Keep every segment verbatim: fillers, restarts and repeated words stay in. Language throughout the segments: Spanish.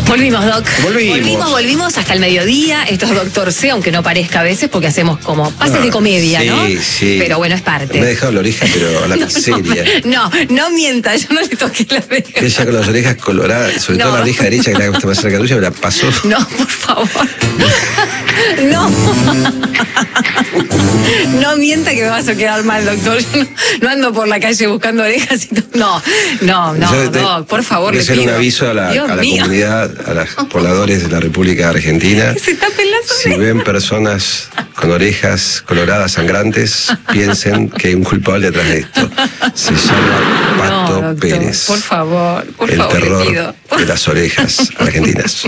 Volvimos, Doc. Volvimos. Volvimos, volvimos hasta el mediodía. Esto es Doctor C, aunque no parezca a veces, porque hacemos como pases Ah, de comedia, sí, ¿no? Sí. Pero bueno, es parte. Me ha dejado la oreja, pero a la no, miseria. No, no mienta, yo no le toqué la oreja. Ella con las orejas coloradas, sobre No. todo la oreja derecha, que es la que está más cerca tuya, me la pasó. No, por favor. No. No mienta que me vas a quedar mal, doctor. Yo no, no ando por la calle buscando orejas y todo. No, no, no, Yo te- Doc, por favor, Voy a le hacer pido. un aviso a la, Dios a la mío. comunidad, a los pobladores de la República Argentina. Que se tapen las Si orejas. ven personas con orejas coloradas, sangrantes, piensen que hay un culpable detrás de esto. Se llama Pato No, doctor, Pérez. por favor, por el favor, le terror pido. de las orejas argentinas.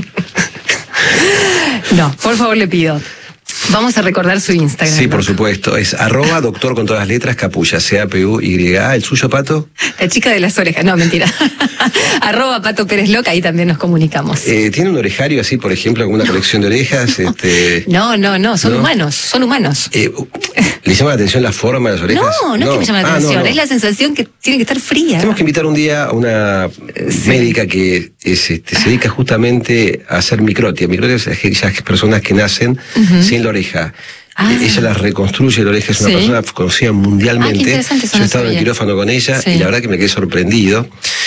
No, por favor, le pido. Vamos a recordar su Instagram. Sí, por Doc. supuesto. Es arroba doctor con todas las letras, Capulla, C A P U Y A. ¿El suyo, Pato? La chica de las orejas. No, mentira. Arroba Pato Pérez Loca, ahí también nos comunicamos. Eh, ¿Tiene un orejario así, por ejemplo, con una colección de orejas? Este, No, no, no, son ¿no? humanos, son humanos. eh, ¿Le llama la atención la forma de las orejas? No, no, es que me llama la Ah, atención, no, no. es la sensación que tiene que estar fría. Tenemos que invitar un día a una médica que es, este, se dedica justamente a hacer microtia. Microtia es aquellas personas que nacen sin la oreja. Ah. Ella las reconstruye, la oreja es una Sí. persona conocida Ah, mundialmente. qué interesante, eso Yo he no estado en el sabía. quirófano con ella Sí. y la verdad que me quedé sorprendido.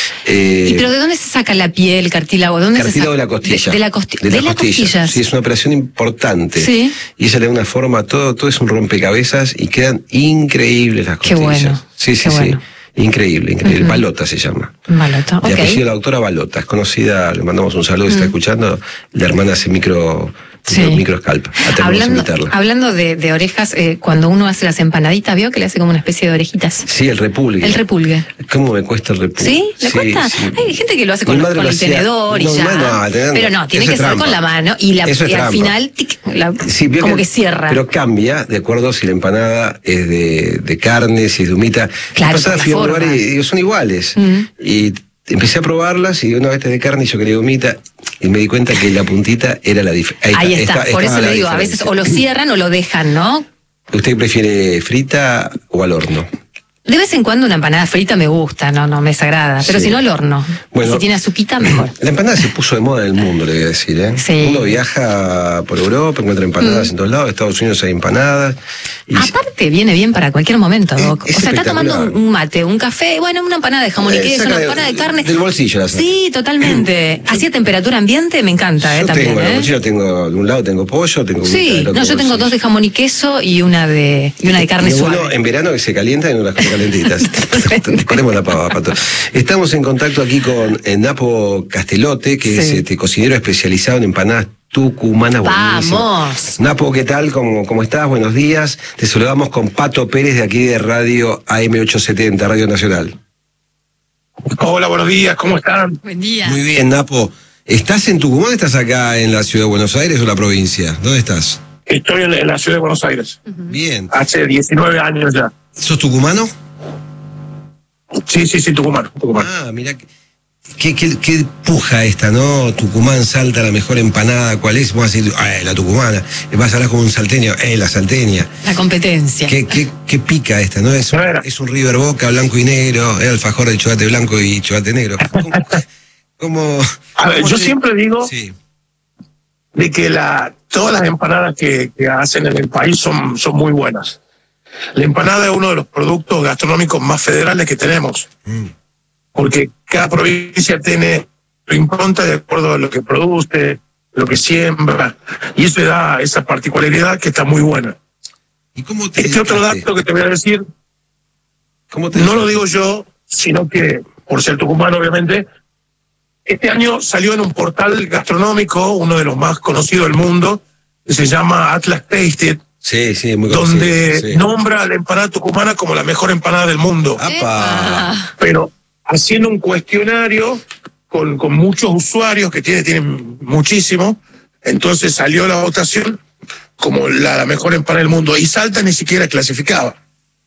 Eh, ¿Y pero de dónde se saca la piel, cartílago? ¿De dónde Cartílago se de saca? la costilla. De, de la, costi De de la la costilla. costilla. Sí, es una operación importante. Sí. Y ella le da una forma, todo, todo es un rompecabezas y quedan increíbles las Qué costillas. bueno, Sí, sí, qué sí. bueno. Increíble, increíble. Balota se llama. Malota, De ok. apellido la doctora Balota, es conocida, le mandamos un saludo, está escuchando, la hermana hace micro, Sí. micro, microscalp. Atendemos a Hablando, invitarla. hablando de, de orejas, eh, cuando uno hace las empanaditas, ¿vio que le hace como una especie de orejitas? Sí, el repulgue. El repulgue. ¿Cómo me cuesta el repulgue? ¿Sí? ¿Le cuesta? sí. Hay gente que lo hace con, Mi madre con lo el hacía- tenedor y no, ya. no, no, tenedor no. Pero no, tiene Eso que es ser trampa. con la mano y, la, Eso es y al trampa. final tic, la- Sí, vio como que cierra. Pero cambia de acuerdo si la empanada es de, de carne, si es de humita. Claro, La pasada por la fui a un lugar forma. y digo, son iguales. Mm. Y empecé a probarlas y una vez de carne y yo quería de humita y me di cuenta que la puntita era la diferencia. Ahí está, por eso le digo, a veces o lo cierran o lo dejan, ¿no? ¿Usted prefiere frita o al horno? De vez en cuando una empanada frita me gusta, no, no me desagrada, pero Sí. si no al horno. Bueno. Si tiene azuquita, mejor. La empanada se puso de moda en el mundo, le voy a decir. ¿eh? Sí. Uno viaja por Europa, encuentra empanadas en todos lados, en Estados Unidos hay empanadas. Y Aparte, viene bien para cualquier momento, Doc. Es- o sea, es está tomando un, espectacular. un mate, un café, bueno, una empanada de jamón y Eh, queso, saca una de- empanada de carne. del bolsillo la saca. Sí, totalmente. Así a temperatura ambiente me encanta, ¿eh? yo También, tengo, en el ¿eh? bolsillo tengo, de un lado tengo pollo, tengo humita, Sí, del otro no, yo tengo bolsillo. dos de jamón y queso y una de, y una de carne Y suave. bueno, en verano que se calientan y no las cosas calentitas. Ponemos la pava, Pato. Estamos en contacto aquí con eh, Napo Castelote, que Sí. es este, cocinero especializado en empanadas tucumanas. buenísimas. ¡Vamos! Napo, ¿qué tal? ¿Cómo, ¿Cómo estás? Buenos días. Te saludamos con Pato Pérez de aquí de Radio A M ochocientos setenta, Radio Nacional. Hola, buenos días, ¿cómo están? Buen día. Muy bien, Napo. ¿Estás en Tucumán o estás acá en la ciudad de Buenos Aires o la provincia? ¿Dónde estás? Estoy en, en la ciudad de Buenos Aires, Bien. hace diecinueve años ya. ¿Sos tucumano? Sí, sí, sí, Tucumán, Tucumán. Ah, mira, qué, qué, qué puja esta, ¿no? Tucumán, Salta, la mejor empanada, ¿cuál es? Vamos a decir, eh, la tucumana. Vas a hablar como un salteño, eh, la salteña. La competencia. Qué, qué, qué pica esta, ¿no? Es un, Bueno. es un River Boca, blanco y negro, eh, alfajor de chocolate blanco y chocolate negro. ¿Cómo? cómo- A ver, cómo yo te- siempre digo Sí, de que la, todas las empanadas que, que hacen en el país son, son muy buenas. La empanada es uno de los productos gastronómicos más federales que tenemos, mm, porque cada provincia tiene su impronta de acuerdo a lo que produce, lo que siembra, y eso le da esa particularidad que está muy buena. ¿Y cómo te Este otro dedicaste? dato que te voy a decir, ¿Cómo te no lo digo yo, sino que, por ser tucumano, obviamente, este año salió en un portal gastronómico, uno de los más conocidos del mundo, que se llama Atlas Tasted, Sí, sí, muy conocido. donde Sí. nombra a la empanada tucumana como la mejor empanada del mundo. ¡Apa! Epa. Pero haciendo un cuestionario con, con muchos usuarios, que tiene, tienen muchísimo, entonces salió la votación como la, la mejor empanada del mundo. Y Salta ni siquiera clasificaba.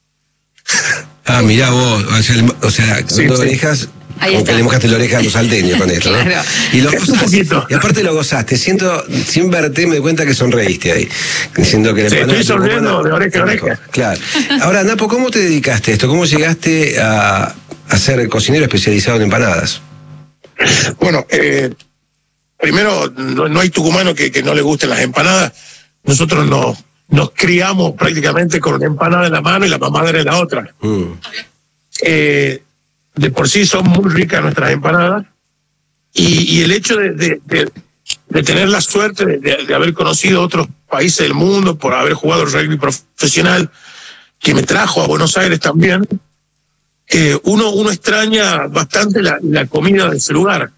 Ah, mirá vos, o sea, el- o sea Sí, con sí. orejas, Ahí como está. que le mojaste la oreja a los salteños con esto, ¿no? Claro. Y lo Un gozaste, poquito. y aparte lo gozaste, siento, sin verte me doy cuenta que sonreíste ahí, diciendo que la Sí, empanada estoy sonriendo tucumana de oreja a es oreja. mejor. Claro. Ahora, Napo, ¿cómo te dedicaste a esto? ¿Cómo llegaste a, a ser cocinero especializado en empanadas? Bueno, eh, primero, no, no hay tucumano que, que no le gusten las empanadas. Nosotros no, nos criamos prácticamente con una empanada en la mano y la mamadera en la otra. Mm. Eh, de por sí son muy ricas nuestras empanadas. Y, y el hecho de, de, de, de tener la suerte de, de, de haber conocido otros países del mundo, por haber jugado el rugby profesional, que me trajo a Buenos Aires también, eh, uno, uno extraña bastante la, la comida de ese lugar.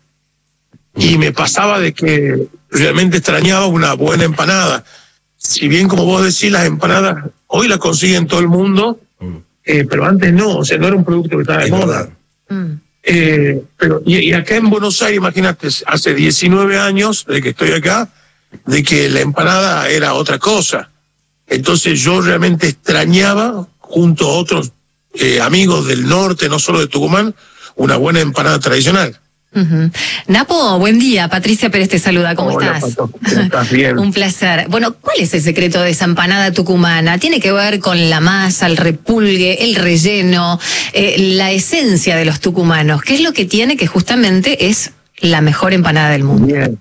Y me pasaba de que realmente extrañaba una buena empanada. Si bien, como vos decís, las empanadas hoy las consiguen todo el mundo, eh, pero antes no, o sea, no era un producto que estaba de moda. Mm. Eh, pero y, y acá en Buenos Aires, imagínate, hace diecinueve años de que estoy acá, de que la empanada era otra cosa. Entonces yo realmente extrañaba, junto a otros eh, amigos del norte, no solo de Tucumán, una buena empanada tradicional. Uh-huh. Napo, buen día. Patricia Pérez te saluda. ¿Cómo Hola, estás? Pato, ¿cómo estás? Bien. Un placer. Bueno, ¿cuál es el secreto de esa empanada tucumana? ¿Tiene que ver con la masa, el repulgue, el relleno, eh, la esencia de los tucumanos? ¿Qué es lo que tiene que justamente es la mejor empanada del mundo? Bien.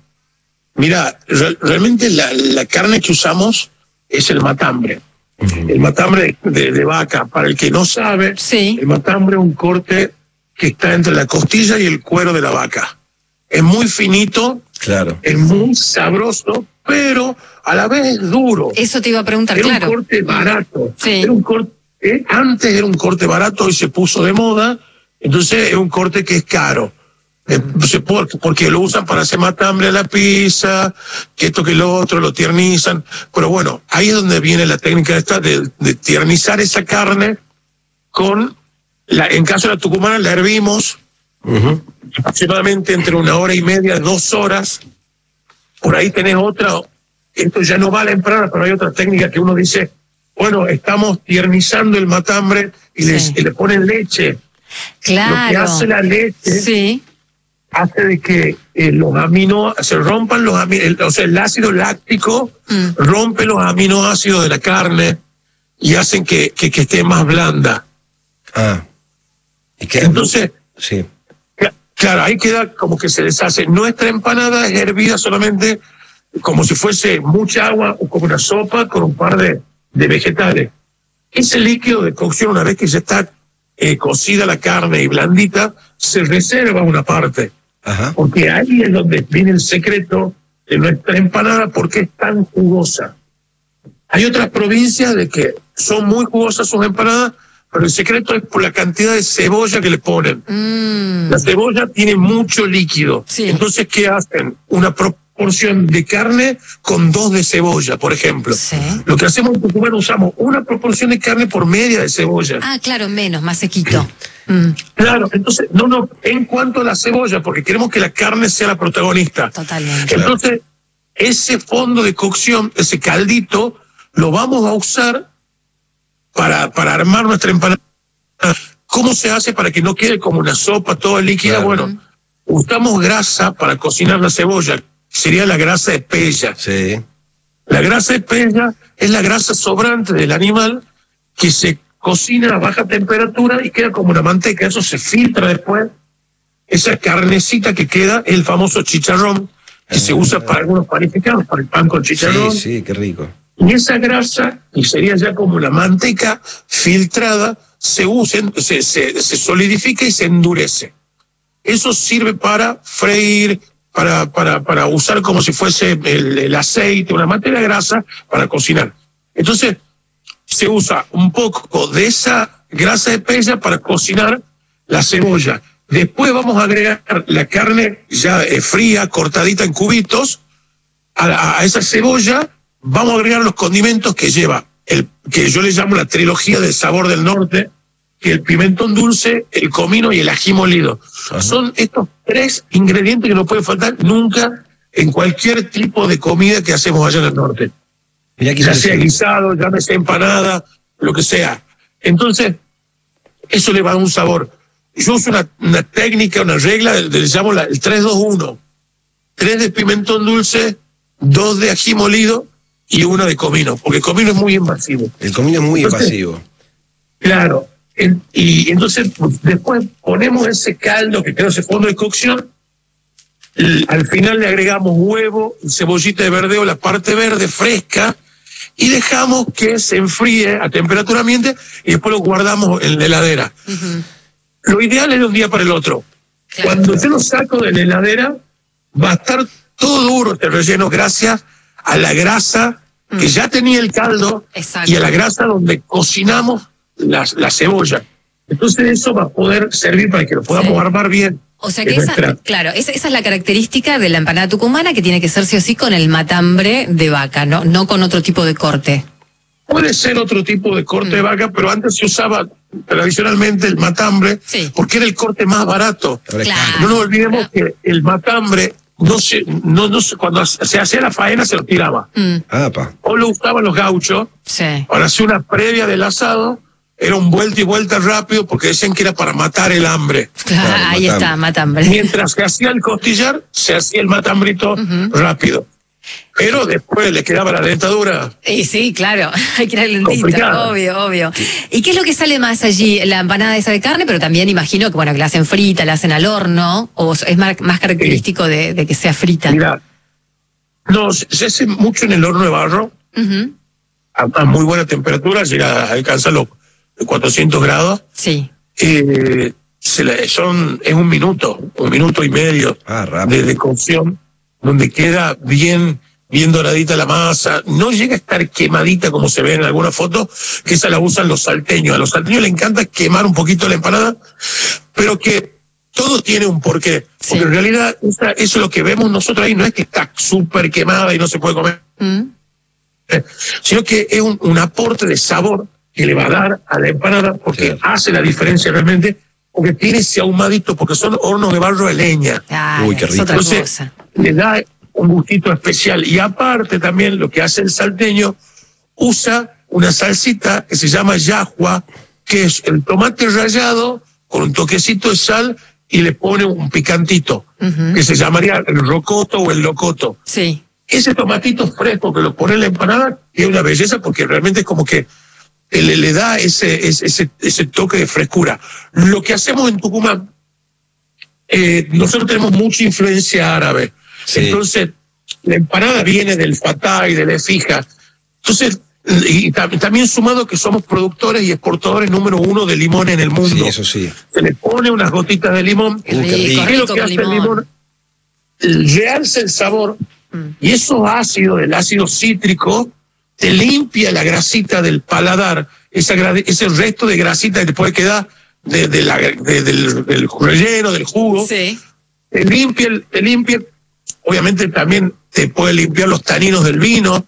Mira, re- realmente la, la carne que usamos es el matambre. Uh-huh. El matambre de, de, de vaca. Para el que no sabe, sí. El matambre es un corte que está entre la costilla y el cuero de la vaca. Es muy finito, claro. Es muy sabroso, pero a la vez es duro. Eso te iba a preguntar, era claro. Un corte barato. Sí. Era un corte, eh, antes era un corte barato y se puso de moda, entonces es un corte que es caro. Eh, porque lo usan para hacer matambre a la pizza, que esto que lo otro, lo tiernizan. Pero bueno, ahí es donde viene la técnica esta de, de tiernizar esa carne con... La, en caso de la tucumana la hervimos uh-huh. aproximadamente entre una hora y media, dos horas. Por ahí tenés otra, esto ya no va a la empanada, pero hay otra técnica que uno dice, bueno, estamos tiernizando el matambre y, sí. les, y le ponen leche. Claro. Lo que hace la leche sí. hace de que eh, los aminos, se rompan los aminoácidos, o sea, el ácido láctico mm. rompe los aminoácidos de la carne y hacen que, que, que esté más blanda. Ah. ¿Y qué? Entonces, sí. Claro, ahí queda como que se deshace. Nuestra empanada es hervida solamente como si fuese mucha agua o como una sopa con un par de, de vegetales. Ese líquido de cocción, una vez que ya está eh, cocida la carne y blandita, se reserva una parte. Ajá. Porque ahí es donde viene el secreto de nuestra empanada, porque es tan jugosa. Hay otras provincias de que son muy jugosas sus empanadas, pero el secreto es por la cantidad de cebolla que le ponen. Mm. La cebolla tiene mucho líquido. Sí. Entonces, ¿qué hacen? Una proporción de carne con dos de cebolla, por ejemplo. Sí. Lo que hacemos en Tucumán, usamos una proporción de carne por media de cebolla. Ah, claro, menos, más sequito. mm. Claro, entonces, no, no, en cuanto a la cebolla, porque queremos que la carne sea la protagonista. Totalmente. Entonces, ese fondo de cocción, ese caldito, lo vamos a usar Para, para armar nuestra empanada. ¿Cómo se hace para que no quede como una sopa toda líquida? Claro. Bueno, usamos grasa para cocinar la cebolla. Sería la grasa de pella. Sí. La grasa de pella es la grasa sobrante del animal que se cocina a baja temperatura y queda como una manteca. Eso se filtra después. Esa carnecita que queda es el famoso chicharrón que ah, se usa para algunos panificados, para el pan con chicharrón. Sí, sí, qué rico. Y esa grasa, y sería ya como la manteca filtrada, se usa, se, se, se solidifica y se endurece. Eso sirve para freír, para, para, para usar como si fuese el, el aceite, una materia grasa para cocinar. Entonces, se usa un poco de esa grasa de pella para cocinar la cebolla. Después vamos a agregar la carne ya eh, fría, cortadita en cubitos, a, a esa cebolla. Vamos a agregar los condimentos que lleva, el que yo le llamo la trilogía del sabor del norte, que el pimentón dulce, el comino y el ají molido. Ajá. Son estos tres ingredientes que no pueden faltar nunca en cualquier tipo de comida que hacemos allá en el norte. Mirá que ya sea guisado, llámese empanada, lo que sea. Entonces, eso le va a dar un sabor. Yo uso una, una técnica, una regla, le llamo la, el tres dos uno. Tres de pimentón dulce, dos de ají molido, y una de comino, porque el comino es muy invasivo. El comino es muy entonces, invasivo. Claro, en, y entonces pues, después ponemos ese caldo que quedó ese fondo de cocción, Al final le agregamos huevo, cebollita de verdeo, la parte verde fresca, y dejamos que se enfríe a temperatura ambiente y después lo guardamos en la heladera. Uh-huh. Lo ideal es de un día para el otro. Claro. Cuando yo lo saco de la heladera, va a estar todo duro este relleno gracias a la grasa mm. que ya tenía el caldo. Exacto. Y a la grasa donde cocinamos la, la cebolla. Entonces eso va a poder servir para que lo podamos sí. armar bien. O sea que esa, nuestra... claro, esa, esa es la característica de la empanada tucumana, que tiene que ser sí o sí con el matambre de vaca, no, no con otro tipo de corte. Puede ser otro tipo de corte mm. de vaca, pero antes se usaba tradicionalmente el matambre, sí. porque era el corte más barato. Claro. No nos olvidemos claro. que el matambre, no se, no, no se, cuando se hacía la faena se lo tiraba. Mm. Ah, pa. O lo usaban los gauchos, sí. para hacer una previa del asado, era un vuelta y vuelta rápido porque decían que era para matar el hambre. Claro, claro, ahí matambre. está, matambre. Mientras se hacía el costillar, se hacía el matambrito uh-huh. rápido. Pero después le quedaba la dentadura. Y sí, claro, hay que ir al dentista, obvio, obvio. ¿Y qué es lo que sale más allí? La empanada esa de carne, pero también imagino que bueno que la hacen frita, la hacen al horno, o es más, más característico sí. de, de que sea frita. Mira, no, se hace mucho en el horno de barro, uh-huh. a, a muy buena temperatura, llega a alcanzar los cuatrocientos grados. Sí. Eh, se la, son, es un minuto, un minuto y medio ah, de, de cocción, donde queda bien, bien doradita la masa. No llega a estar quemadita como se ve en algunas fotos, que esa la usan los salteños. A los salteños les encanta quemar un poquito la empanada, pero que todo tiene un porqué. Sí. Porque en realidad esa, eso es lo que vemos nosotros ahí, no es que está súper quemada y no se puede comer, mm. eh, sino que es un, un aporte de sabor que le va a dar a la empanada, porque sí. hace la diferencia realmente, porque tiene ese ahumadito, porque son hornos de barro de leña. Ay, uy, qué rico. Entonces, cosa. Le da un gustito especial. Y aparte también lo que hace el salteño, usa una salsita que se llama yahua, que es el tomate rallado con un toquecito de sal y le pone un picantito, uh-huh. que se llamaría el rocoto o el locoto. Sí. Ese tomatito fresco que lo pone en la empanada es una belleza, porque realmente es como que le, le da ese, ese, ese toque de frescura. Lo que hacemos en Tucumán, eh, nosotros tenemos mucha influencia árabe. Sí. Entonces, la empanada viene del fatay, de la efija. Entonces, y tam- también sumado que somos productores y exportadores número uno de limón en el mundo. Sí, eso sí. Se le pone unas gotitas de limón. Qué rico, y ¿qué es lo que hace el limón? Realza el sabor, mm. y esos ácidos, el ácido cítrico, te limpia la grasita del paladar, esa, ese resto de grasita que te puede quedar de, de la, de, del, del relleno, del jugo. Sí. Te limpia, te limpia. Obviamente también te puede limpiar los taninos del vino,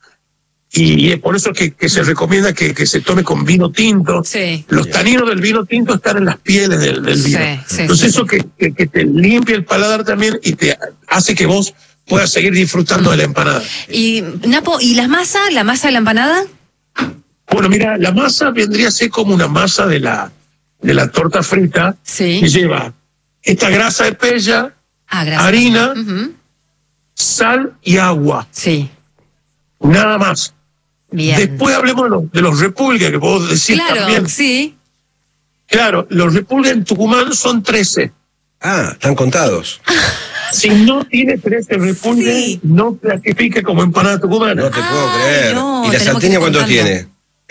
y, y es por eso que, que se recomienda que, que se tome con vino tinto. Sí. Los taninos del vino tinto están en las pieles del, del vino. Sí, sí, Entonces sí, eso sí. Que, que, que te limpia el paladar también y te hace que vos puedas seguir disfrutando mm. de la empanada. Y Napo, ¿y la masa? ¿La masa de la empanada? Bueno, mira, la masa vendría a ser como una masa de la, de la torta frita, sí. que lleva esta grasa de pella, ah, grasa. harina, uh-huh. sal y agua. Sí. Nada más. Bien. Después hablemos de los, de los repulgues, que puedo decir claro, también. Sí. Claro, los repulgues en Tucumán son trece. Ah, están contados. Si no tiene trece repulgues, sí. no clasifica como empanada tucumana. No te puedo Ay, creer. no, ¿Y la salteña cuántos tiene?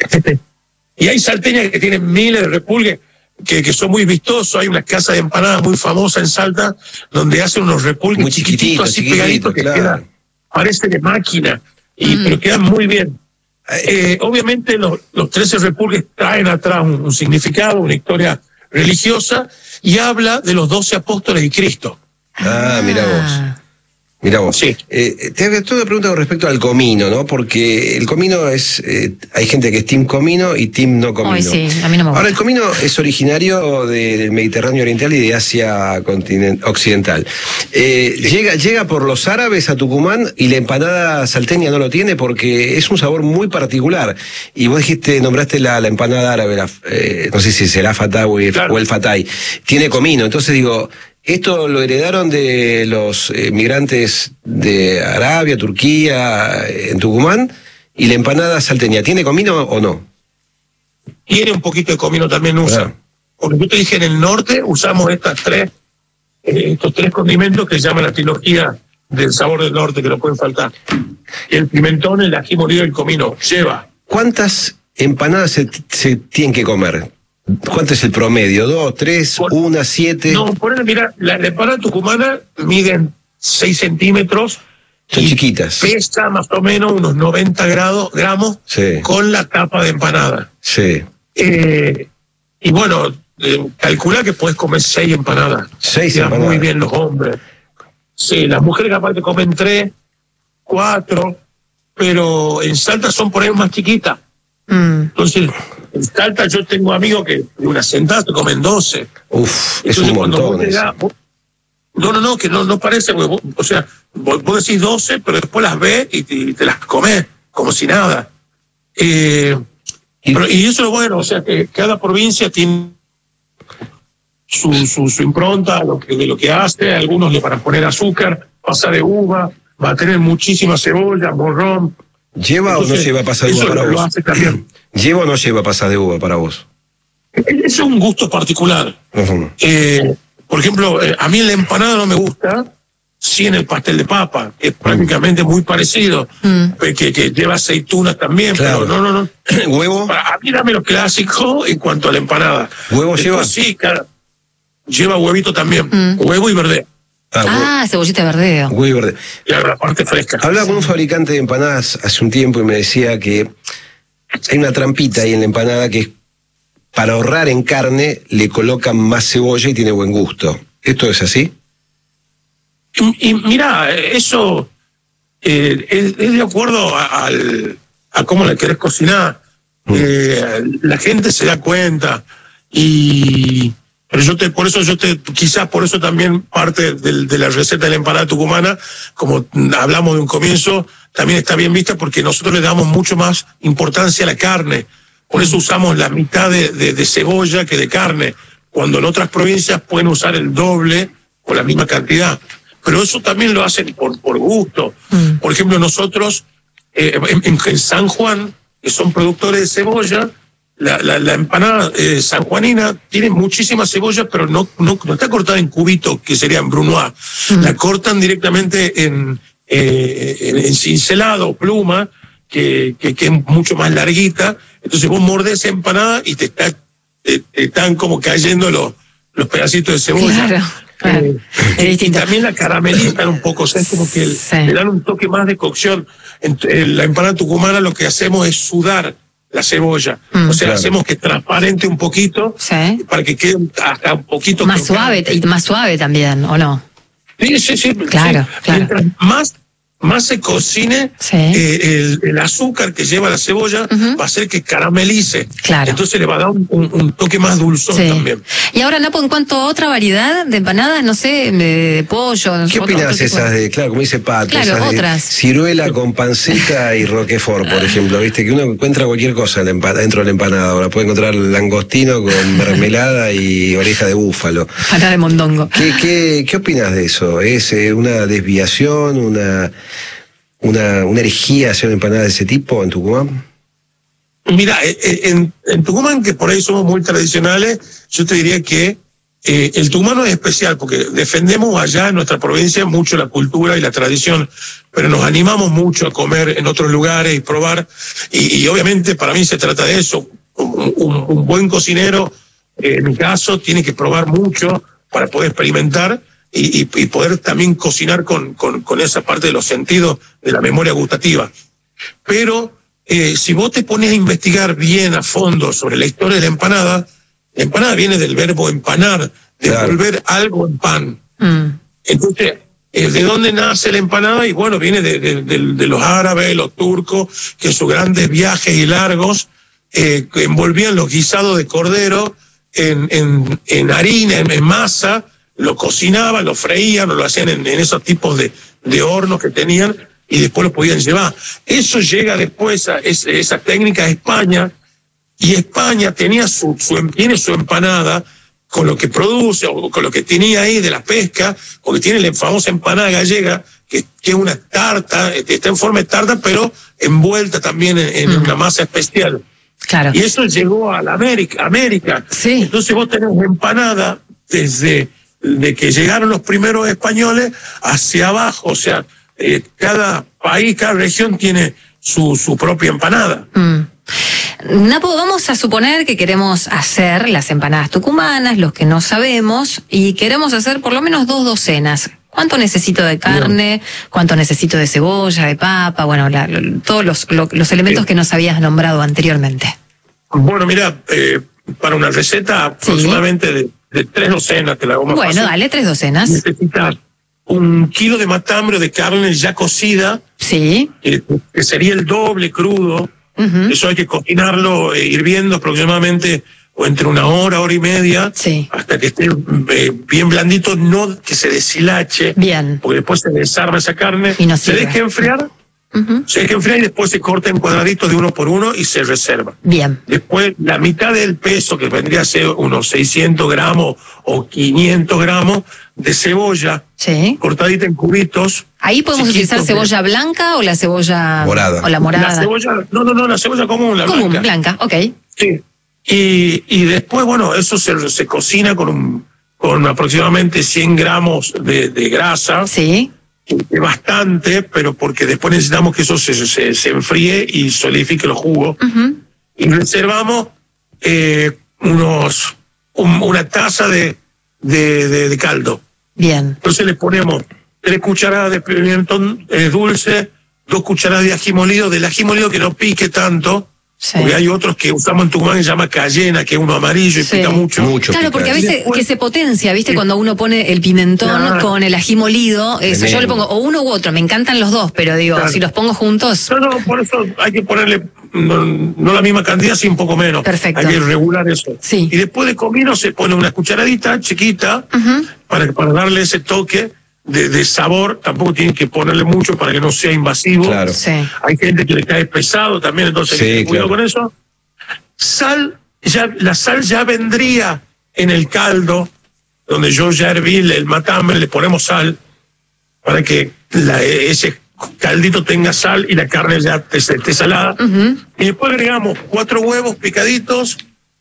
Y hay salteñas que tienen miles de repulgues, que, que son muy vistosos. Hay una casa de empanadas muy famosa en Salta, donde hacen unos repulgues muy chiquititos, así pegaditos, que claro. quedan, parece de máquina, y, mm. pero quedan muy bien. Eh, obviamente los, los trece repulgues traen atrás un, un significado, una historia religiosa, y habla de los doce apóstoles de Cristo. Ah, mira vos. Mira vos. Sí. Eh, te hago una pregunta con respecto al comino, ¿no? Porque el comino es... Eh, hay gente que es team comino y team no comino. Ay, sí, a mí no me gusta. Ahora, el comino es originario de, del Mediterráneo Oriental y de Asia continent, Occidental. Eh, llega, llega por los árabes a Tucumán y la empanada salteña no lo tiene porque es un sabor muy particular. Y vos dijiste, nombraste la, la empanada árabe, la, eh, no sé si será fatay claro. o el fatay. Tiene comino, entonces digo... ¿Esto lo heredaron de los eh, migrantes de Arabia, Turquía, en Tucumán? ¿Y la empanada salteña tiene comino o no? Tiene un poquito de comino también usa. Claro. Porque yo te dije, en el norte usamos estas tres eh, estos tres condimentos que se llama la trilogía del sabor del norte, que no pueden faltar. El pimentón, el ají molido y el comino. Lleva. ¿Cuántas empanadas se, se tienen que comer? ¿Cuánto es el promedio? ¿Dos, tres, Por, una, siete? No, ponele, mira, la, la empanada tucumana miden seis centímetros. Son chiquitas. Pesa más o menos unos noventa grados, gramos Sí. con la tapa de empanada. Sí. Eh, y bueno, eh, calcula que puedes comer seis empanadas. Seis Quedan empanadas. muy bien los hombres. Sí, las mujeres capaz que comen tres, cuatro, pero en Salta son por ahí más chiquitas. Mm. Entonces, en Salta yo tengo amigos que de una sentada se comen doce. Uf, es Entonces, un cuando montón vos eso. llegás, vos- no, no, no, que no, no parece, porque vos- o sea, vos, vos decís doce, pero después las ves y te, y te las comés como si nada. Eh, Y- pero, y eso es bueno, o sea, que cada provincia tiene su, su, su impronta lo que, de lo que hace. Algunos le van a poner azúcar, pasa de uva, va a tener muchísima cebolla, morrón. ¿Lleva o no Entonces, lleva pasas de eso uva para lo, lo vos? hace también. ¿Lleva o no lleva pasas de uva para vos? Eso es un gusto particular. Ujú. Eh, por ejemplo, eh, a mí en la empanada no me gusta, sí en el pastel de papa, que es prácticamente muy parecido, Mm. eh, que, que lleva aceitunas también, Claro. pero no, no, no. ¿Huevo? Para- A mí dame lo clásico en cuanto a la empanada. ¿Huevo Después lleva? Sí, claro. Lleva huevito también, Mm. huevo y verde, Ah, huevo- Ah, cebollita de verdeo. huevo y verde. y la parte fresca. Hablaba con un fabricante de empanadas hace un tiempo y me decía que hay una trampita ahí en la empanada que es para ahorrar en carne le colocan más cebolla y tiene buen gusto. ¿Esto es así? Y, y mira, eso eh, es, es de acuerdo a, al, a cómo le querés cocinar. Mm. Eh, la gente se da cuenta y pero yo te, por eso yo te, quizás por eso también parte del, de la receta de la empanada tucumana, como hablamos de un comienzo, también está bien vista porque nosotros le damos mucho más importancia a la carne. Por eso usamos la mitad de, de, de cebolla que de carne, cuando en otras provincias pueden usar el doble o la misma cantidad. Pero eso también lo hacen por, por gusto. Mm. Por ejemplo, nosotros eh, en, en San Juan, que son productores de cebolla, la, la, la empanada eh, sanjuanina tiene muchísima cebolla, pero no, no, no está cortada en cubitos, que serían brunoise. Mm. La cortan directamente en, eh, en, en cincelado, pluma, que, que, que es mucho más larguita. Entonces vos mordés esa empanada y te, está, te, te están como cayendo los, los pedacitos de cebolla. Claro, claro. Eh, Es y distinto. también la caramelizan un poco, o sea, es como que el- Sí. le dan un toque más de cocción. En, en la empanada tucumana lo que hacemos es sudar la cebolla, Mm. o sea, Claro. hacemos que transparente un poquito Sí. para que quede hasta un poquito Más crocante. suave, y más suave también, ¿o no? Sí, sí, sí. Claro, sí. claro. Mientras más, más se cocine, Sí. eh, el, el azúcar que lleva la cebolla Ujú. va a hacer que caramelice. Claro. Entonces le va a dar un, un- un toque más dulzón Sí. también. Y ahora, Napo, en cuanto a otra variedad de empanadas, no sé, de, de pollo. ¿Qué otro- opinas otro tipo esas de, claro, como dice Pato, Claro, esas de otras. ciruela con panceta y roquefort, por ejemplo? Viste que uno encuentra cualquier cosa en la empa- dentro de la empanada. Ahora puede encontrar langostino con mermelada y oreja de búfalo. Empanada de mondongo. ¿Qué, qué, qué opinas de eso? ¿Es eh, una desviación, una, una, una herejía hacer una empanada de ese tipo en Tucumán? Mira, eh, eh, en, en Tucumán, que por ahí somos muy tradicionales, yo te diría que eh, el tucumano es especial porque defendemos allá en nuestra provincia mucho la cultura y la tradición, pero nos animamos mucho a comer en otros lugares y probar. Y, y obviamente para mí se trata de eso. Un, un- un buen cocinero, eh, en mi caso, tiene que probar mucho para poder experimentar y, y- y poder también cocinar con, con, con esa parte de los sentidos de la memoria gustativa. Pero eh, si vos te pones a investigar bien a fondo sobre la historia de la empanada, la empanada viene del verbo empanar, de Claro. volver algo en pan. Mm. Entonces, eh, ¿de dónde nace la empanada? Y bueno, viene de, de- de- de los árabes, los turcos, que en sus grandes viajes y largos eh, que envolvían los guisados de cordero en, en, en harina, en, en masa, lo cocinaban, lo freían, o lo hacían en, en esos tipos de, de hornos que tenían y después lo podían llevar. Eso llega después, a, es- esa técnica a España, y España tenía su, su, tiene su empanada con lo que produce o con lo que tenía ahí de la pesca, porque tiene la famosa empanada gallega, que, que es una tarta, está en forma de tarta, pero envuelta también en, en Mm. una masa especial. Claro. Y eso llegó a la América. América. Sí. Entonces vos tenés empanada desde de que llegaron los primeros españoles hacia abajo, o sea, eh, cada país, cada región tiene su, su propia empanada. Mm. Napo, vamos a suponer que queremos hacer las empanadas tucumanas, los que no sabemos, y queremos hacer por lo menos dos docenas. ¿Cuánto necesito de carne? Bien. ¿Cuánto necesito de cebolla, de papa? Bueno, la, la, todos los, lo, los elementos Bien. que nos habías nombrado anteriormente. Bueno, mira, eh, para una receta ¿Sí? aproximadamente de, de tres docenas, te la hago más Bueno, fácil. dale, tres docenas. Necesitas un kilo de matambre de carne ya cocida. Sí. Eh, que sería el doble crudo. Uh-huh. Eso hay que cocinarlo eh, hirviendo aproximadamente o entre una hora, hora y media, sí. hasta que esté eh, bien blandito, no que se deshilache, bien. porque después se desarma esa carne, y no se deja enfriar, uh-huh. se deja enfriar y después se corta en cuadraditos de uno por uno y se reserva. Bien. Después la mitad del peso, que vendría a ser unos seiscientos gramos o quinientos gramos de cebolla, sí. cortadita en cubitos. Ahí podemos utilizar cebolla blanca o la cebolla morada. O la morada. La cebolla, no, no, no, la cebolla común, la común, blanca. blanca, ok. Sí. Y, y después, bueno, eso se, se cocina con un, con aproximadamente cien gramos de, de grasa. Sí. Es bastante, pero porque después necesitamos que eso se, se, se enfríe y solidifique los jugos. Uh-huh. Y reservamos eh, unos un, una taza de, de, de, de caldo. Bien. Entonces le ponemos tres cucharadas de pimentón eh, dulce, dos cucharadas de ají molido, del ají molido que no pique tanto, sí. porque hay otros que usamos en Tucumán que se llama cayena, que es uno amarillo y sí. pica mucho. mucho claro, pica. porque a veces después, que se potencia, ¿viste? Sí. Cuando uno pone el pimentón claro. con el ají molido, eso, yo le pongo o uno u otro, me encantan los dos, pero digo, claro. si los pongo juntos... No, no, por eso hay que ponerle no, no la misma cantidad, sino un poco menos. Perfecto. Hay que regular eso. Sí. Y después de comino se pone una cucharadita chiquita uh-huh. para, para darle ese toque de, de sabor. Tampoco tienen que ponerle mucho para que no sea invasivo. Claro. Sí. Hay gente que le cae pesado también, entonces sí, hay que tener cuidado claro. con eso. Sal, ya, la sal ya vendría en el caldo, donde yo ya herví el matambre, le ponemos sal para que la, ese caldito tenga sal y la carne ya esté salada. Uh-huh. Y después agregamos cuatro huevos picaditos,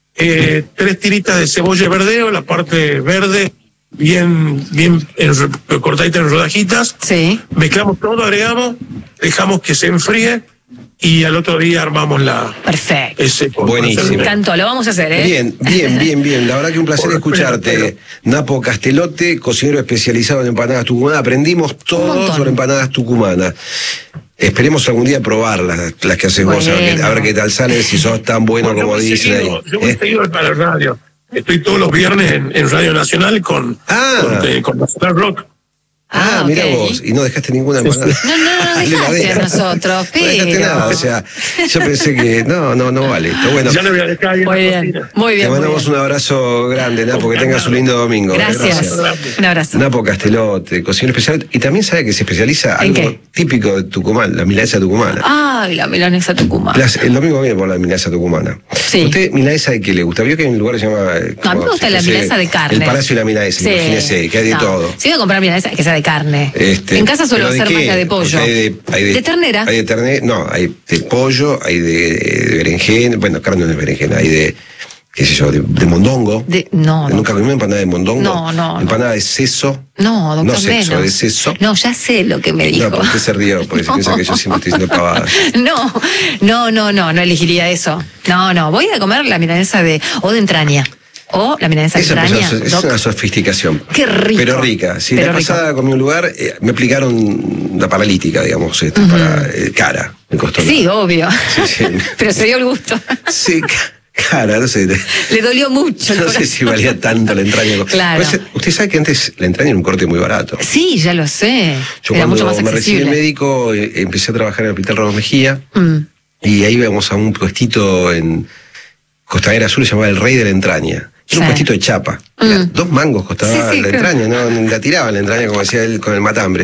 eh, tres tiritas de cebolla verdeo, la parte verde bien, bien en, cortadita en rodajitas. Sí. Mezclamos todo, agregamos, dejamos que se enfríe. Y al otro día armamos la... Perfecto. Ese Buenísimo. Me encantó, lo vamos a hacer, ¿eh? Bien, bien, bien, bien. La verdad que un placer Por escucharte. Pero... Napo Castelote, cocinero especializado en empanadas tucumanas. Aprendimos todo sobre empanadas tucumanas. Esperemos algún día probarlas, las que haces bueno. vos, a ver, qué, a ver qué tal salen, si sos tan bueno, bueno como dicen ahí. Yo me he seguido para la radio. Estoy todos los viernes en, en Radio Nacional con, ah. con, eh, con Nacional Rock. Ah, ah mira okay. vos, y no dejaste ninguna empanada. No, no, no dejaste a nosotros, pero... No dejaste nada, o sea, yo pensé que no, no, no vale. Esto, bueno, ya no voy a dejar ahí en muy la bien, cocina. Muy bien, te mandamos un abrazo grande, Napo, que tengas un lindo domingo. Gracias, Gracias. Un abrazo. Napo Castelote, cocinero especial, y también sabe que se especializa en algo qué? típico de Tucumán, la milanesa tucumana. Ay, la milanesa tucumana. Las, el domingo viene por la milanesa tucumana. Sí. ¿Usted milanesa de qué le gusta? Vio que hay un lugar que se llama... No, a mí me gusta la milanesa de carne. El Palacio de la Milanesa, sí. Imagínese, que hay de no. todo. Si voy a comprar milanesa, que sea de carne. Este, en casa suelo hacer más la de pollo. Hay de, hay de, ¿De ternera? Hay de ternera, no, hay de pollo, hay de, de berenjena, bueno, carne no es berenjena, hay de, qué sé yo, de, de mondongo. De, no, ¿Nunca comí una empanada de mondongo? No, no. Empanada no. de seso. No, doctor, no sexo, menos. de seso. No, ya sé lo que me dijo. No, porque usted se rió, porque no. se piensa que yo siempre estoy diciendo pavadas. No, no, no, no, no elegiría eso. No, no, voy a comer la milanesa de, o de entraña. O la milanesa de Esa entraña. Es una sofisticación. Qué rico. Pero rica. Si pero la pasada rico. comí un lugar, eh, me aplicaron la paralítica, digamos, este, uh-huh. para eh, cara. Me costó. Sí, nada. Obvio. Sí, sí. Pero se dio el gusto. Sí, cara, no sé. Le dolió mucho. No sé si valía tanto la entraña. Claro. Pues, usted sabe que antes la entraña era un corte muy barato. Sí, ya lo sé. Yo era cuando mucho más me accesible. recibí médico, eh, empecé a trabajar en el Hospital Ramos Mejía. Mm. Y ahí íbamos a un puestito en Costanera Sur, se llamaba El Rey de la Entraña. Era sí. un puestito de chapa. Mm. Dos mangos costaba sí, sí, la entraña, no la tiraban la entraña, como decía él, con el matambre.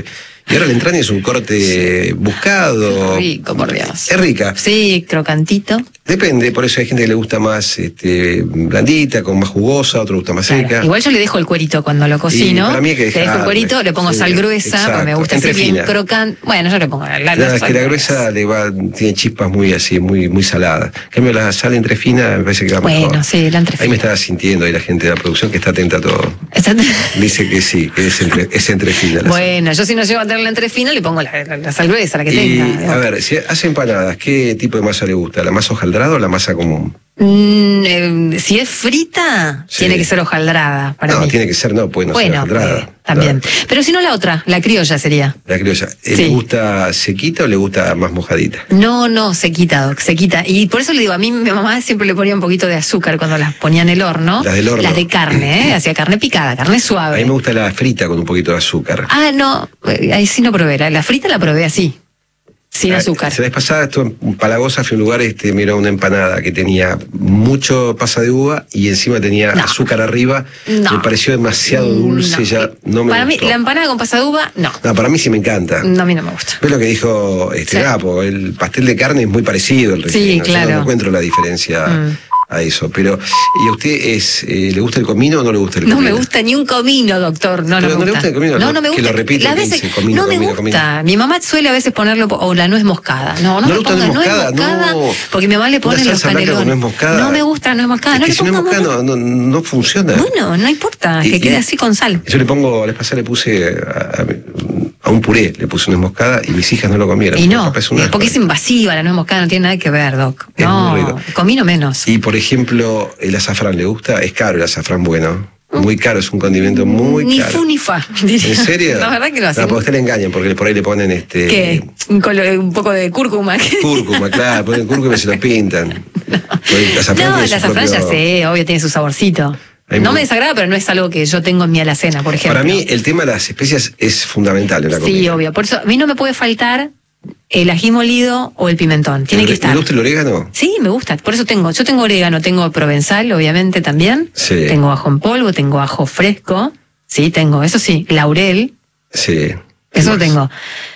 Y ahora la entraña es un corte buscado. Qué rico, por Dios. Es rica. Sí, crocantito. Depende, por eso hay gente que le gusta más este, blandita, con más jugosa, otro le gusta más Claro. seca. Igual yo le dejo el cuerito cuando lo cocino. Y para mí hay que le dejo el dejarle. cuerito, le pongo Sí, sal gruesa, exacto. porque me gusta Entre así bien fina. crocante. Bueno, yo le pongo la, la, No, la es que la gruesa le va, tiene chispas muy así, muy, muy saladas. En cambio, la sal entre fina me parece que va Bueno, mejor. sí, la entre Ahí me fina. estaba sintiendo ahí la gente de la producción que está atenta a todo. Está- Dice que sí, que es entre, es entre fina. La Bueno, yo si no llego a tener la entre fina, le pongo la, la, la sal gruesa, la que sal. Y, tenga. a ver, si hace empanadas, ¿qué tipo de masa le gusta? ¿La masa hojaldrada o la masa común? Mm, eh, si es frita, Sí. tiene que ser hojaldrada para no, mí. tiene que ser, no, puede no ser Bueno, hojaldrada. eh, también. Claro. Pero si no la otra, la criolla sería. La criolla. ¿Le Sí. gusta sequita o le gusta más mojadita? No, no, se quita, Doc, se quita. Y por eso le digo, a mí mi mamá siempre le ponía un poquito de azúcar cuando las ponía en el horno. Las del horno. Las de carne, ¿eh? Hacía carne picada, carne A suave. mí me gusta la frita con un poquito de azúcar. Ah, no, eh, ahí sí no probé. La, la frita la probé así, sin Ah, azúcar. La vez pasada estuve en Palagosa, fui a un lugar, este, mira una empanada que tenía mucho pasa de uva y encima tenía No. azúcar arriba. No. Me pareció demasiado dulce, No. ya no me Para gustó. mí, la empanada con pasa de uva, no. No, para mí sí me encanta. No, a mí no me gusta. ¿Ves lo que dijo este Sí. Gapo? El pastel de carne es muy parecido al Sí, relleno. Yo claro. no encuentro la diferencia Mm. a eso. Pero, ¿y a usted es, eh, le gusta el comino o no le gusta el No comino? me gusta ni un comino, doctor. No, Pero no, no me le gusta. gusta el comino, no, ¿no? no me Que gusta. lo repite, Las que veces- dice comino, no me comino, gusta. Mi mamá suele a veces ponerlo, o la nuez moscada. No, no, ¿No me le gusta la ponga nuez nuez moscada? moscada, No. porque mi mamá le pone Una los salsa blanca con canelones. nuez moscada. No me gusta la nuez moscada. Es No que le si no es ponga moscada no, no, no funciona. Bueno, no importa, Y- que y- quede así con sal. Yo le pongo, la vez pasada le puse a, a- a un puré, le puse una moscada y mis hijas no lo comieron. Y no, Capaz es una- porque es invasiva la nuez moscada, no tiene nada que ver, Doc. Es No, muy rico. comino menos. Y por ejemplo, el azafrán, ¿le gusta? Es caro el azafrán bueno. Muy caro, es un condimento muy ni caro. fu ni fa. diría. ¿En serio? La verdad que no No, hacen. porque a usted le engañan, porque por ahí le ponen este. ¿Qué? Un, colo- un poco de cúrcuma. Cúrcuma, claro, ponen cúrcuma y se lo pintan. Porque el azafrán No, tiene el su azafrán ya propio- sé, obvio tiene su saborcito. Ahí No me- me desagrada, pero no es algo que yo tengo en mi alacena, por ejemplo. Para mí, el tema de las especias es fundamental en la comida. Sí, obvio. Por eso, a mí no me puede faltar el ají molido o el pimentón. Tiene ¿Le- que estar. ¿Le gusta el orégano? Sí, me gusta. Por eso tengo. Yo tengo orégano, tengo provenzal, obviamente también. Sí. Tengo ajo en polvo, tengo ajo fresco. Sí, tengo. Eso sí, laurel. Sí. Eso Más. tengo.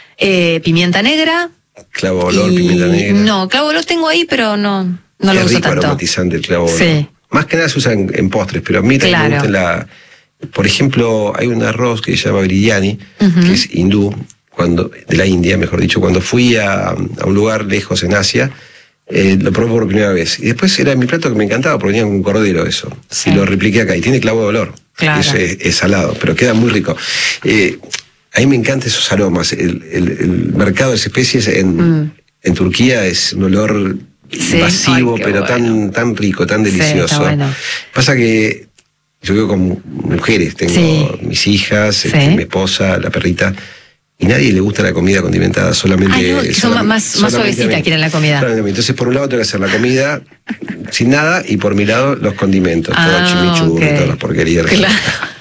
Eh, pimienta negra. Clavo olor, y- pimienta negra. No, clavo lo tengo ahí, pero no, no lo es uso rico tanto. aromatizante el clavo olor. Sí. Más que nada se usa en, en postres, pero a mí también Claro. me gusta la... Por ejemplo, hay un arroz que se llama biryani, Ujú. que es hindú, cuando, de la India, mejor dicho. Cuando fui a, a un lugar lejos en Asia, eh, lo probé por primera vez. Y después era mi plato que me encantaba, porque venía con un cordero eso. Sí. Y lo repliqué acá. Y tiene clavo de olor. Claro. Es, es- es salado, pero queda muy rico. Eh, a mí me encantan esos aromas. El, el- el mercado de especies en, Mm. en Turquía es un olor Sí. invasivo, Ay, qué pero tan, bueno. tan rico, tan Sí, está delicioso. bueno. Pasa que yo vivo con mujeres, tengo Sí. mis hijas, Sí. este, mi esposa, la perrita, y nadie le gusta la comida condimentada, solamente... Ay, no, que son solamente- más- más solamente suavecita a mí. quieren la comida. Solamente a mí. Entonces, por un lado tengo que hacer la comida sin nada, y por mi lado los condimentos, todo Ah, el chimichurri, ok. todas las porquerías. Claro.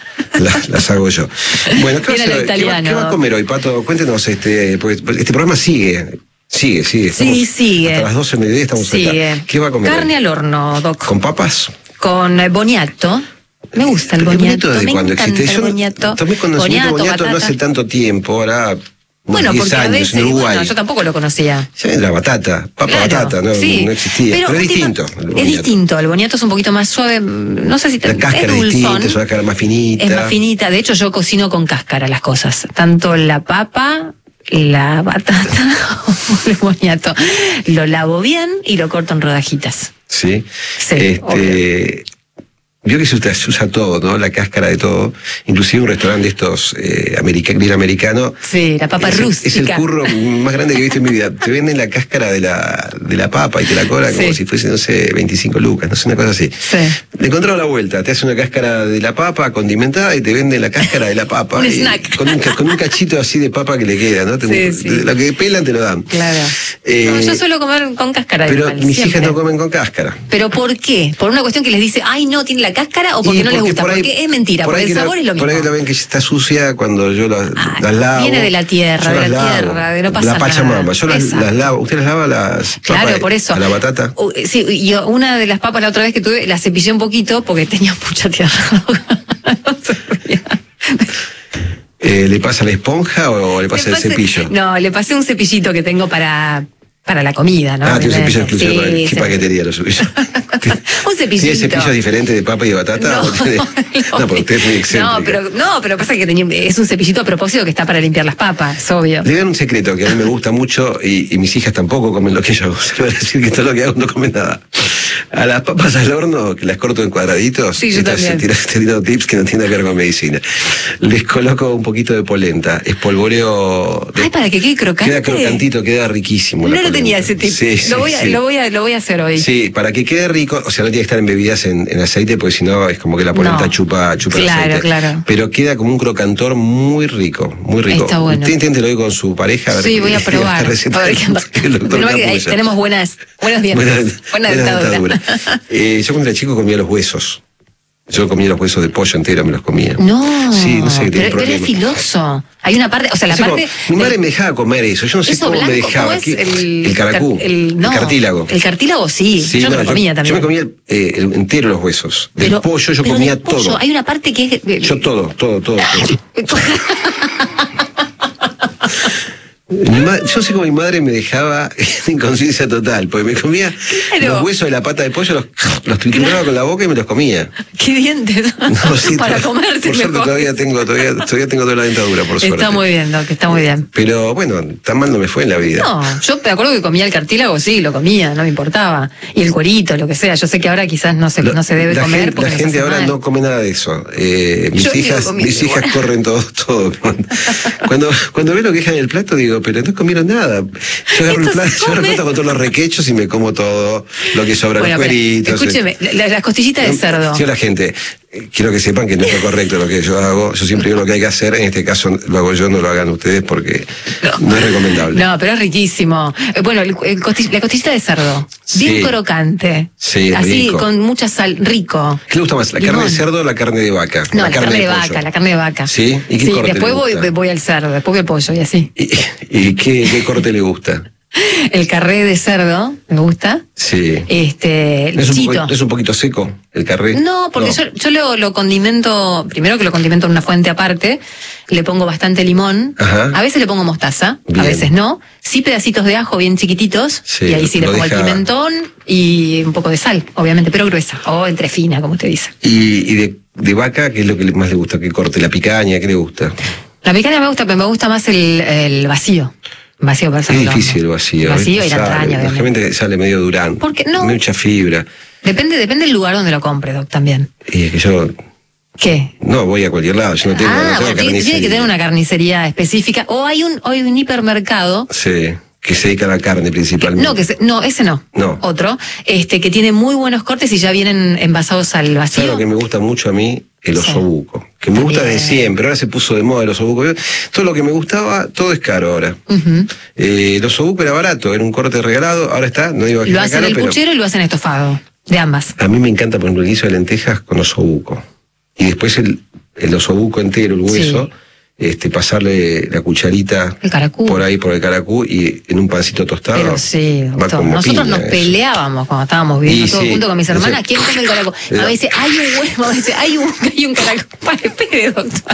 Las, las hago yo. Bueno, ¿qué, va a Era hacer lo hoy? ¿Qué va- italiano. ¿qué va a comer hoy, Pato? Cuéntenos, este, pues, este programa sigue, sigue, sigue. Sí, Estamos- sigue. Hasta las doce de mediodía estamos Sigue. acá. ¿Qué va a comer Carne hoy? al horno, Doc. ¿Con papas? Con eh, boniato. Me gusta el boniato. ¿Desde Me cuándo encanta existe? el Yo boniato. tomé conocimiento Boniato, boniato no batata. hace tanto tiempo, ahora unos Bueno, diez porque a años veces, en Uruguay. bueno, yo tampoco lo conocía. Sí, la batata, papa Claro, batata, no, sí. no existía. Pero, es última- distinto. el Es boniato. distinto. El boniato es un poquito más suave. No sé si te, La cáscara es es distinta, dulzón. es una cáscara más finita. Es más finita. De hecho, yo cocino con cáscara las cosas. Tanto la papa, la batata o el boniato. Lo lavo bien y lo corto en rodajitas. Sí. Sí, este, vio que se usa, se usa todo, ¿no? La cáscara de todo. Inclusive un restaurante de estos eh, america, bien americano. Sí, la papa es, el- rústica. es el curro más grande que he visto en mi vida. Te venden la cáscara de la, de la papa y te la cobran Sí. como si fuese, no sé, veinticinco lucas, no sé, una cosa así. Sí. Le encontraba la vuelta, te hace una cáscara de la papa condimentada y te venden la cáscara de la papa. Un Y snack. Con un, ca- con un cachito así de papa que le queda, ¿no? Te- Sí, sí. Lo que pelan te lo dan. Claro. Eh, No, yo suelo comer con cáscara. Pero igual, mis siempre. hijas no comen con cáscara. ¿Pero por qué? ¿Por una cuestión que les dice, ay, no, tiene la cáscara o porque Y no les gusta? por ahí- Porque es mentira, por porque ahí el que la- sabor es lo mismo. Por ahí la ven que está sucia cuando yo las, Ah, las lavo. viene de la tierra, Yo de las la lavo. tierra, de no pasa La Pachamama. nada. Yo las, Exacto. las lavo. ¿Usted las lava las Claro, papas por eso. a la batata? Uh, sí, y yo, una de las papas la otra vez que tuve, la cepillé un poquito porque tenía mucha tierra. No se ría. Eh, Eh, ¿Le pasa la esponja o le pasa Le el pasé- cepillo? No, le pasé un cepillito que tengo para, para la comida, ¿no? Ah, tiene un cepillo exclusivo. Sí, para él. ¿Qué sí. paquetería lo suyo? Un cepillito. ¿Tiene cepillos diferentes de papa y de batata? No, ¿O tiene- no, no, porque usted es muy excéntrica. no, pero, no, pero pasa que tenía- es un cepillito a propósito que está para limpiar las papas, es obvio. Le dan un secreto que a mí me gusta mucho y, y mis hijas tampoco comen lo que yo hago. Se va a decir que todo lo que hago no comen nada. A las papas al horno, que las corto en cuadraditos, Sí, yo entonces también. tira- te tiro tips que no tienen que ver con medicina. Les coloco un poquito de polenta, espolvoreo. De, Ay, para que quede crocante. Queda crocantito, queda riquísimo. No la lo polenta. tenía ese tip. Sí, sí, lo, voy a, sí. lo, voy a, lo voy a hacer hoy. Sí, para que quede rico, o sea, no tiene que estar embebidas en, en aceite, porque si no es como que la polenta No. chupa, chupa el Claro, aceite. claro. Pero queda como un crocantor muy rico, muy rico. Está bueno. Usted inténtelo hoy con su pareja. A ver Sí, qué- voy a probar. esta receta A ver qué anda. del doctor Menos mal que ahí Capullo. tenemos buenas, buenos dientes. Buena, Buena, buena dentadura. dentadura. Eh, yo cuando era chico comía los huesos. Yo comía los huesos de pollo entero, me los comía. No, Sí, no sé qué tiene pero, pero es problema. filoso. Hay una parte, o sea, la No sé parte. cómo- mi madre del- me dejaba comer eso. Yo no sé eso cómo blanco, me dejaba. ¿cómo es? ¿Qué? El, el caracú. car- el, no, el cartílago. El cartílago sí. Sí, yo no, me lo comía también. Yo me comía el, eh, el- entero los huesos. Del Pero- pollo yo pero comía del pollo todo. Hay una parte que es. de- Yo todo, todo, todo. todo. Mi ma- yo sé cómo mi madre me dejaba en inconsciencia total, porque me comía Claro. los huesos de la pata de pollo, los, los trituraba con la boca y me los comía. ¿Qué dientes? No, sí, Para to- comerse por suerte mejor. todavía tengo, todavía, todavía tengo toda la dentadura, por suerte. Está muy bien, Doc, está muy bien. Pero bueno, tan mal no me fue en la vida. No, yo me acuerdo que comía el cartílago, sí, lo comía, no me importaba. Y el cuerito, lo que sea. Yo sé que ahora quizás no se, Lo- no se debe la comer gente, porque la nos gente hace ahora mal. no come nada de eso. Eh, mis Yo sigo hijas, comiendo mis hijas igual. corren todo, todo. Cuando, cuando veo lo que dejan en el plato, digo, pero no comieron nada. Yo agarro el Esto plato, se yo agarro el come. plato con todos los requechos y me como todo lo que sobra, Bueno, los pero, cueritos. escúcheme, la- las costillitas de cerdo. Sí, la gente, eh, quiero que sepan que no es lo correcto lo que yo hago. Yo siempre digo lo que hay que hacer. En este caso lo hago yo, no lo hagan ustedes porque no, es recomendable. No, pero es riquísimo. Eh, Bueno, el- el costi- la costillita de cerdo, bien Sí. crocante. Sí, así rico. con mucha sal, rico. ¿Qué le gusta más, la Limón. carne de cerdo o la carne de vaca? No, la, carne, de pollo. vaca, la carne de vaca. ¿Sí? ¿Y qué corte después le voy, gusta? voy al cerdo, después voy al pollo y así. ¿Y, y qué, qué corte le gusta? El carré de cerdo, me gusta. Sí. Este, el ¿Es un, chito. poco- ¿Es un poquito seco el carré? No, porque yo, yo lo, lo condimento, primero que lo condimento en una fuente aparte, le pongo bastante limón, Ajá. a veces le pongo mostaza, Bien. a veces no, sí pedacitos de ajo bien chiquititos, Sí, y ahí sí le lo pongo el deja- pimentón y un poco de sal, obviamente, pero gruesa, o entre fina, como usted dice. ¿Y, y de, de vaca qué es lo que le- más le gusta? ¿Qué corte? ¿La picaña? ¿Qué le gusta? La picaña me gusta, pero me gusta más el, el vacío. Vacío para Es difícil el vacío. El vacío ¿eh? y la Sale, entraña, obviamente. Realmente sale medio durán. ¿Por qué no? Mucha fibra. Depende, depende del lugar donde lo compre, Doc, también. Y es que yo ¿Qué? no voy a cualquier lado. Yo no tengo, no ah, tengo bueno, tiene, tiene que carnicería. tener una carnicería específica, o hay un, hay un hipermercado. Sí, que se dedica a la carne Que- principalmente. no, que se- no, ese no. No. Otro, este, que tiene muy buenos cortes y ya vienen envasados al vacío. ¿Sabes lo que me gusta mucho a mí? El Sí. osobuco. Que me gusta También. desde siempre. Ahora se puso de moda el osobuco. Yo- Todo lo que me gustaba, todo es caro ahora. Ujú. Eh, el osobuco era barato, era un corte regalado. Ahora está, no digo que Lo está hacen caro, el pero puchero y lo hacen estofado. De ambas. a mí me encanta poner el guiso de lentejas con osobuco. Y después el, el osobuco entero, el hueso, Sí. este, pasarle la cucharita El caracú. por ahí, por el caracú, y en un pancito tostado. Pero sí, va doctor. como Nosotros piña nos eso. peleábamos cuando estábamos viviendo Y todo sí, junto con mis no sé. hermanas. ¿Quién come el caracú? Era- A veces hay un huevo, a veces hay un, hay un caracú. Para, espere, doctor.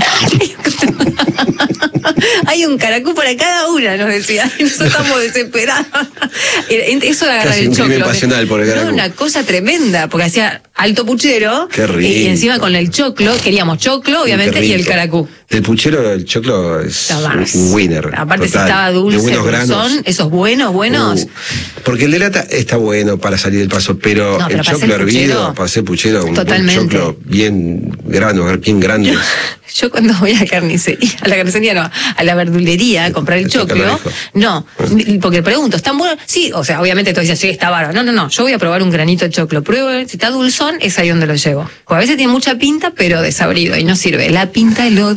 Hay un caracú para cada una, nos decía. Y nosotros estamos desesperados. Era- Eso de agarrar Casi el un crimen choclo. pasional por el Era caracú. una cosa tremenda, porque hacía alto puchero. Qué rico. Y encima con el choclo, queríamos choclo, obviamente, Qué y el rico. caracú. Del puchero, el choclo es Estaba más. un winner. Aparte, si total. estaba De dulce, buenos granos. dulzón, esos buenos, buenos. Uh, porque el de lata está bueno para salir del paso, pero, No, pero el para choclo hacer hervido, puchero, para hacer puchero, un, totalmente. un choclo bien grano, bien grande. Yo cuando voy a la carnicería, a la carnicería no, a la verdulería a comprar el Te toca choclo, la oreja. no, porque pregunto, ¿están buenos? Sí, o sea, obviamente todos dicen, sí, está bárbaro. No, no, no, yo voy a probar un granito de choclo, pruebo, si está dulzón, es ahí donde lo llevo. Porque a veces tiene mucha pinta, pero desabrido y no sirve. La pinta es lo